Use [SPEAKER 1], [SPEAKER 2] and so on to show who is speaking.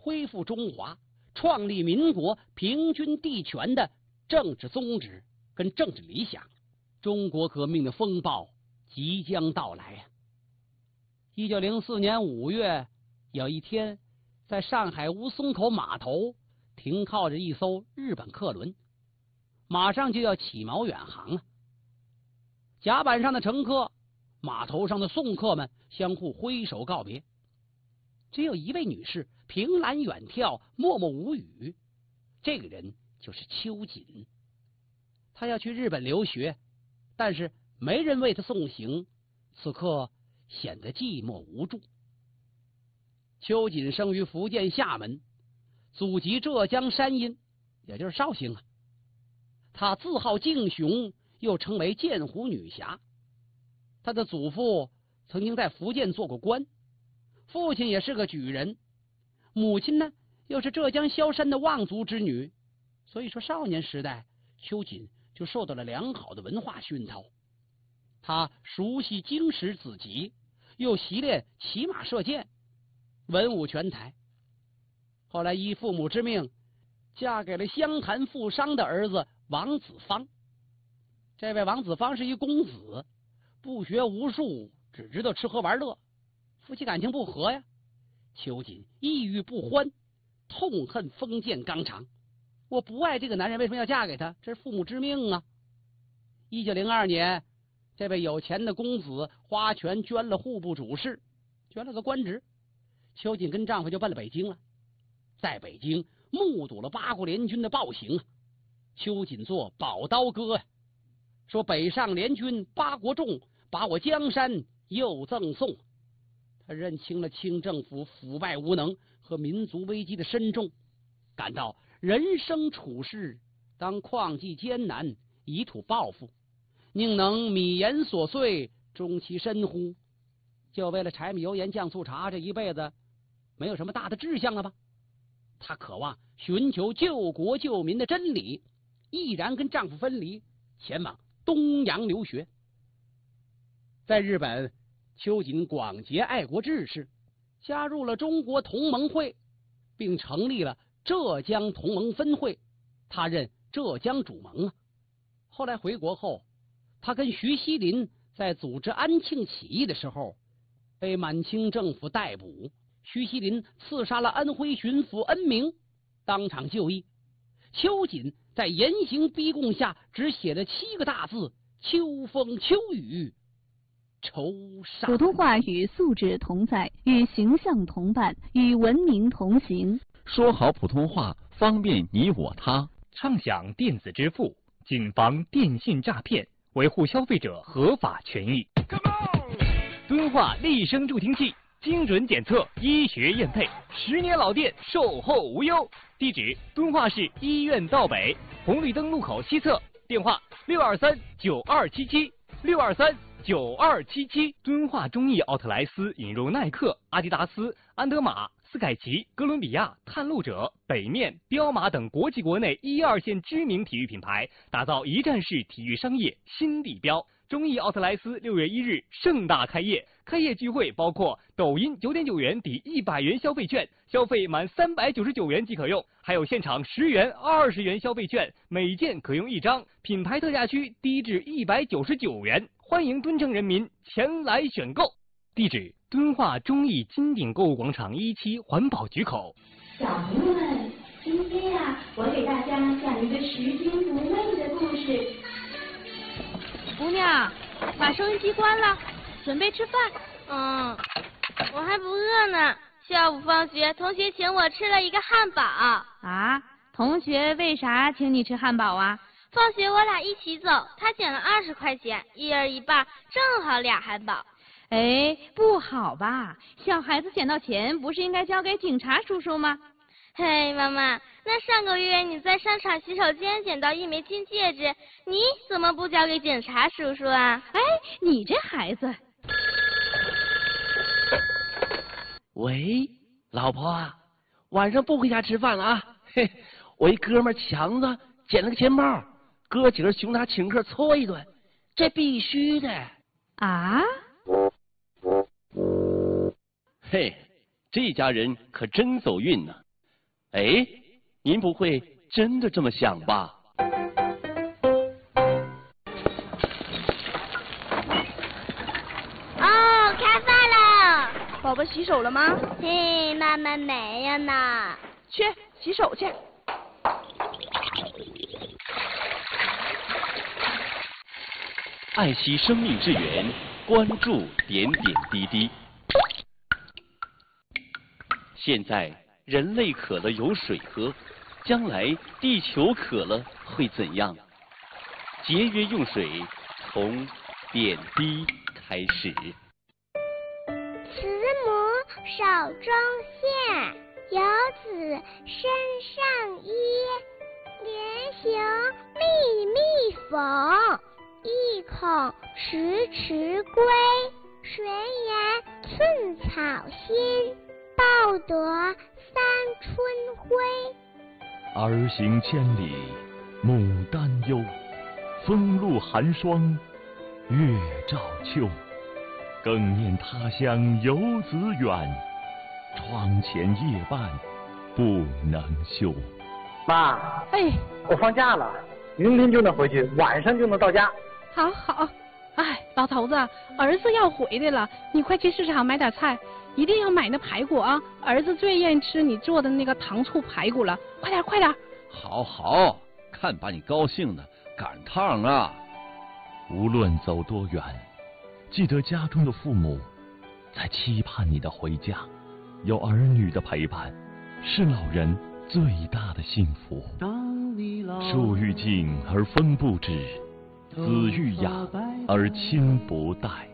[SPEAKER 1] 恢复中华、创立民国、平均地权的政治宗旨跟政治理想。中国革命的风暴即将到来呀！1904年5月，有一天，在上海吴淞口码头停靠着一艘日本客轮，马上就要起锚远航了。甲板上的乘客、码头上的送客们相互挥手告别，只有一位女士凭栏远眺，默默无语。这个人就是秋瑾，她要去日本留学，但是没人为她送行，此刻显得寂寞无助。秋瑾生于福建厦门，祖籍浙江山阴，也就是绍兴啊。她自号敬雄，又称为剑湖女侠。她的祖父曾经在福建做过官，父亲也是个举人，母亲呢又是浙江萧山的望族之女，所以说少年时代秋瑾就受到了良好的文化熏陶。他熟悉经史子集，又习练骑马射箭，文武全才。后来依父母之命，嫁给了湘潭富商的儿子王子芳。这位王子芳是一公子，不学无术，只知道吃喝玩乐，夫妻感情不和呀。秋瑾抑郁不欢，痛恨封建纲常。我不爱这个男人，为什么要嫁给他？这是父母之命啊。1902年，这位有钱的公子花钱捐了户部主事，捐了个官职。秋瑾跟丈夫就奔了北京了。在北京目睹了八国联军的暴行啊，秋瑾作宝刀歌呀，说北上联军八国众，把我江山又赠送。他认清了清政府腐败无能和民族危机的深重，感到人生处世当况既艰难，以图报复，宁能米盐琐碎，终其身乎？就为了柴米油盐酱醋茶，这一辈子没有什么大的志向了吧？她渴望寻求救国救民的真理，毅然跟丈夫分离，前往东洋留学。在日本，秋瑾广结爱国志士，加入了中国同盟会，并成立了浙江同盟分会，他任浙江主盟啊。后来回国后，他跟徐锡麟在组织安庆起义的时候，被满清政府逮捕。徐锡麟刺杀了安徽巡抚恩铭，当场就义。秋瑾在严刑逼供下，只写了7个大字：秋风秋雨愁煞。
[SPEAKER 2] 普通话与素质同在，与形象同伴，与文明同行。
[SPEAKER 3] 说好普通话，方便你我他。
[SPEAKER 4] 畅享电子支付，谨防电信诈骗，维护消费者合法权益。敦化立声助听器，精准检测，医学验配，10年老店，售后无忧。地址：敦化市医院道北红绿灯路口西侧，电话623-9277，623-9277。敦化中艺奥特莱斯引入耐克、阿迪达斯、安德玛、斯凯奇、哥伦比亚、探路者、北面、彪马等国际国内1、2线知名体育品牌，打造一站式体育商业新地标。中艺奥特莱斯6月1日盛大开业，开业聚会包括抖音9.9元抵100元消费券，消费满399元即可用，还有现场10元、20元消费券，每件可用1张，品牌特价区低至199元，欢迎敦诚人民前来选购。地址：敦化中艺金鼎购物广场1期环保局口。
[SPEAKER 5] 小朋友们，今天我给大家讲一个拾金不昧的故事。
[SPEAKER 6] 姑娘，把收音机关了，准备吃饭。
[SPEAKER 7] 我还不饿呢。下午放学，同学请我吃了一个汉堡。
[SPEAKER 6] 啊？同学为啥请你吃汉堡啊？
[SPEAKER 7] 放学我俩一起走，他捡了20块钱，一人一半，正好2汉堡。
[SPEAKER 6] 哎，不好吧？小孩子捡到钱不是应该交给警察叔叔吗？
[SPEAKER 7] 嘿，妈妈，那上个月你在商场洗手间捡到一枚金戒指，你怎么不交给警察叔叔啊？
[SPEAKER 6] 哎，你这孩子。
[SPEAKER 8] 喂，老婆啊，晚上不回家吃饭了啊？嘿，我一哥们强子捡了个钱包，哥几个熊他请客搓一顿，这必须的。
[SPEAKER 6] 啊？
[SPEAKER 3] 嘿，这家人可真走运呢。
[SPEAKER 8] 哎，您不会真的这么想吧？
[SPEAKER 7] 哦，开饭了！
[SPEAKER 6] 宝宝洗手了吗？
[SPEAKER 7] 嘿，妈妈没有呢。
[SPEAKER 6] 去洗手去。
[SPEAKER 3] 爱惜生命之源，关注点点滴滴。现在人类渴了有水喝，将来地球渴了会怎样？节约用水，从点滴开始。
[SPEAKER 7] 慈母手中线，游子身上衣。连行密密缝，意恐迟迟归。谁言寸草心，报得三春晖。
[SPEAKER 9] 儿行千里母担忧，风露寒霜月照秋。更念他乡游子远，窗前夜半不能休。
[SPEAKER 10] 妈，
[SPEAKER 6] 哎，
[SPEAKER 10] 我放假了，明天就能回去，晚上就能到家。
[SPEAKER 6] 好好。哎，老头子，儿子要回来了，你快去市场买点菜，一定要买那排骨啊！儿子最愿意吃你做的那个糖醋排骨了，快点快点！
[SPEAKER 3] 好好，看把你高兴的，赶趟啊！
[SPEAKER 9] 无论走多远，记得家中的父母在期盼你的回家，有儿女的陪伴，是老人最大的幸福。树欲静而风不止，子欲养而亲不待。